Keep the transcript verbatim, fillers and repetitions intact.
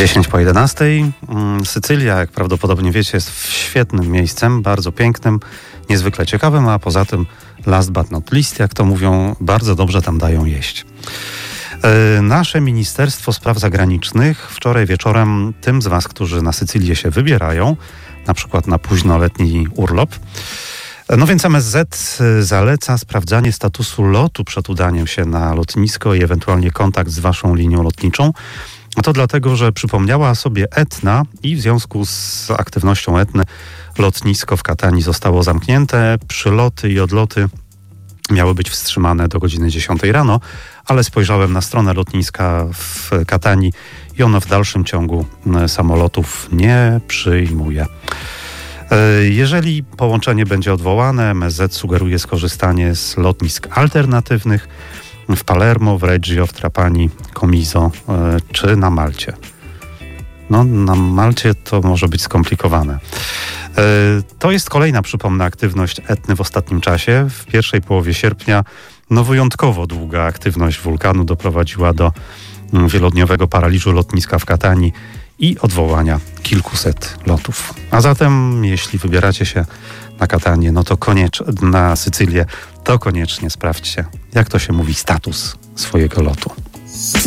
dziesięć po jedenastej. Sycylia, jak prawdopodobnie wiecie, jest świetnym miejscem, bardzo pięknym, niezwykle ciekawym, a poza tym last but not least, jak to mówią, bardzo dobrze tam dają jeść. Nasze Ministerstwo Spraw Zagranicznych wczoraj wieczorem tym z Was, którzy na Sycylię się wybierają, na przykład na późnoletni urlop, no więc M S Z zaleca sprawdzanie statusu lotu przed udaniem się na lotnisko i ewentualnie kontakt z Waszą linią lotniczą. A to dlatego, że przypomniała sobie Etna i w związku z aktywnością Etny lotnisko w Katanii zostało zamknięte. Przyloty i odloty miały być wstrzymane do godziny dziesiątej rano, ale spojrzałem na stronę lotniska w Katanii i ono w dalszym ciągu samolotów nie przyjmuje. Jeżeli połączenie będzie odwołane, M S Z sugeruje skorzystanie z lotnisk alternatywnych w Palermo, w Reggio, w Trapani, Comiso czy na Malcie. No, na Malcie to może być skomplikowane. To jest kolejna, przypomnę, aktywność Etny w ostatnim czasie. W pierwszej połowie sierpnia no wyjątkowo długa aktywność wulkanu doprowadziła do wielodniowego paraliżu lotniska w Katanii i odwołania kilkuset lotów. A zatem, jeśli wybieracie się na Katanię, no to koniecznie, na Sycylię, to koniecznie sprawdźcie, jak to się mówi, status swojego lotu.